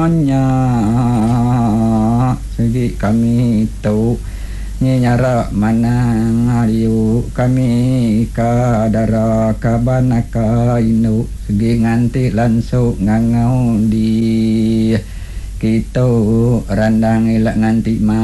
nya segi kami tau nyara mana ngaliu kami kadara kabanaka inu segi nganti langsung ngangau di kita randang ilak nganti